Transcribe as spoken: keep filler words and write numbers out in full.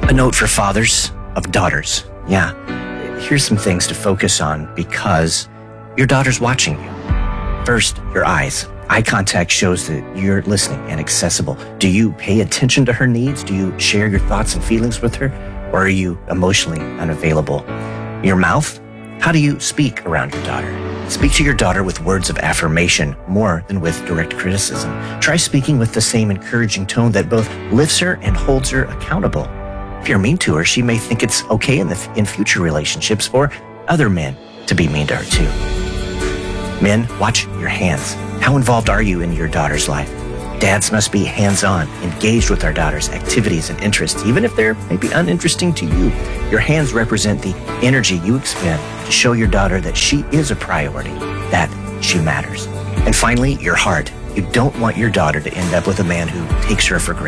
A note for fathers of daughters. Yeah, here's some things to focus on because your daughter's watching you. First, your eyes. Eye contact shows that you're listening and accessible. Do you pay attention to her needs? Do you share your thoughts and feelings with her? Or are you emotionally unavailable? Your mouth? How do you speak around your daughter? Speak to your daughter with words of affirmation more than with direct criticism. Try speaking with the same encouraging tone that both lifts her and holds her accountable. If you're mean to her, she may think it's okay in, the, in future relationships for other men to be mean to her too. Men, watch your hands. How involved are you in your daughter's life? Dads must be hands-on, engaged with our daughter's activities and interests, even if they're maybe uninteresting to you. Your hands represent the energy you expend to show your daughter that she is a priority, that she matters. And finally, your heart. You don't want your daughter to end up with a man who takes her for granted.